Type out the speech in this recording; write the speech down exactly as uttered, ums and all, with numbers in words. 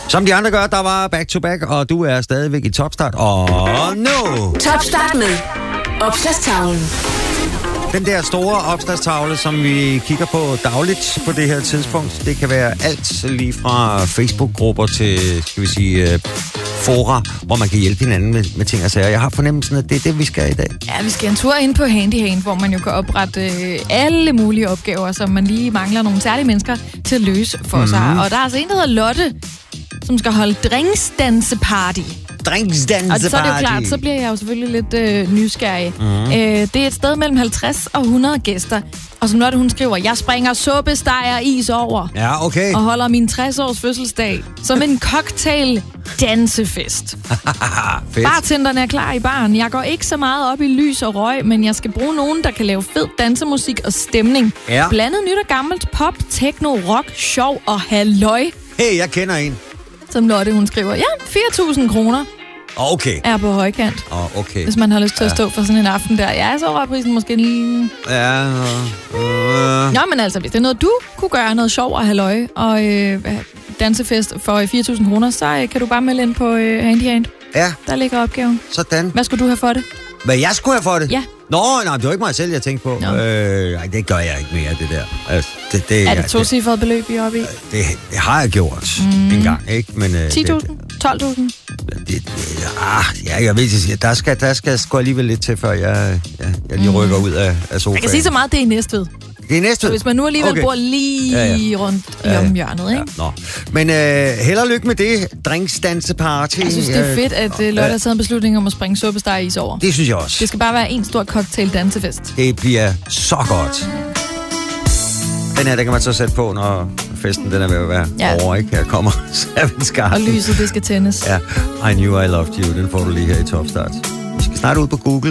Som de andre gør, der var back-to-back, og du er stadigvæk i Topstart. Og nu... Topstart med opslagstavlen. Den der store opslagstavle, som vi kigger på dagligt på det her tidspunkt, det kan være alt lige fra Facebook-grupper til, skal vi sige, uh, fora, hvor man kan hjælpe hinanden med, med ting og sager. Jeg har fornemmelsen, at det er det, vi skal i dag. Ja, vi skal en tur ind på Handyhand, hvor man jo kan oprette øh, alle mulige opgaver, som man lige mangler nogle særlige mennesker til at løse for mm. sig. Og der er altså en, der hedder Lotte, som skal holde drinksdanseparty. Drinksdanseparty. Og så er det jo klart, så bliver jeg jo selvfølgelig lidt øh, nysgerrig. Mm. Øh, det er et sted mellem halvtreds og hundrede gæster. Og som Lotte, hun skriver, jeg springer suppe, steg og is over. Ja, okay. Og holder min tres-års fødselsdag som en cocktail-dansefest. Bartenderne er klar i baren. Jeg går ikke så meget op i lys og røg, men jeg skal bruge nogen, der kan lave fed dansemusik og stemning. Ja. Blandet nyt og gammelt pop, techno, rock, sjov og halløj. Hey, jeg kender en. Som Lotte, hun skriver, ja, fire tusind kroner. Okay. Er på højkant. Oh, okay. Hvis man har lyst til at stå for sådan en aften der. Ja, så var prisen måske lige... Ja. Uh... Nå, men altså, hvis det er noget, du kunne gøre, noget sjov og halløj, og øh, dansefest for fire tusind kroner, så øh, kan du bare melde ind på øh, Handyhand. Ja. Der ligger opgaven. Sådan. Hvad skulle du have for det? Hvad jeg skulle have for det? Ja. Nå, nej, det var ikke mig selv, jeg tænkte på. Øh, nej, det gør jeg ikke mere, det der. Altså, det, det, er det to cifrede beløb, I er oppe i? Det, det har jeg gjort mm. en gang, ikke? Men, øh, ti tusind? tolv tusind? Det, det, ah, ja, jeg ved ikke, der skal, der skal sgu alligevel lidt til, før jeg, jeg, jeg lige rykker mm. ud af, af sofaen. Jeg kan sige så meget, det er i Næstved. Det er Næstved? Så hvis man nu alligevel okay. bor lige ja, ja. rundt i ja, hjørnet, ikke? Ja, nå. Men øh, held og lykke med det. Drinksdanseparty. Jeg synes, det er fedt, at øh, Lotte har taget en beslutning om at springe suppesteg is over. Det synes jeg også. Det skal bare være en stor cocktail-dansefest. Det bliver så godt. Den her, der kan man så sætte på, når festen den er ved at være ja. over, ikke? Her kommer Seven Scarf. Og lyset, det skal tændes. Ja, I Knew I Loved You, den får du lige her i Topstart. Vi skal snart ud på Google.